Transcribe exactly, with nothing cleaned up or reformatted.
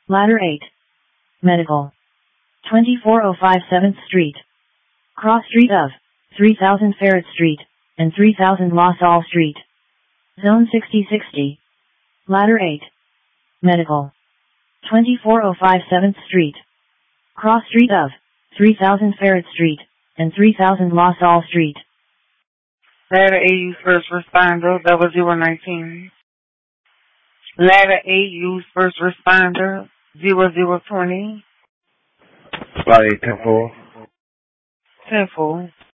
Ladder eight. Medical. twenty-four oh five seventh Street. Cross street of three thousand Ferret Street and three thousand La Salle Street. Zone sixty sixty. Ladder eight. Medical. twenty-four oh five seventh Street. Cross street of three thousand Ferret Street and three thousand La Salle Street. Ladder eight, use first responder, double zero nineteen. Ladder eight, use first responder, zero zero twenty. Ladder eight, ten four. ten four.